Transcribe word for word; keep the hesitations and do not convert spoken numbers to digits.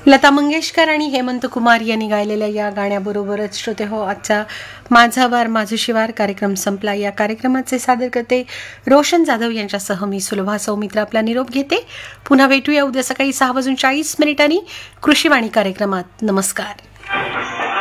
लता मंगेशकर आणि हेमंत कुमार यांनी गायलेल्या या गाण्याबरोबरच श्रोते हो आजचा माझा वार माझं शिवार कार्यक्रम संपला. या कार्यक्रमाचे सादर करते रोशन जाधव यांच्यासह मी सुलभा सौमित्र आपला निरोप घेते. पुन्हा भेटूया उद्या सकाळी सहा वाजून चाळीस मिनिटांनी कृषीवाणी कार्यक्रमात. नमस्कार.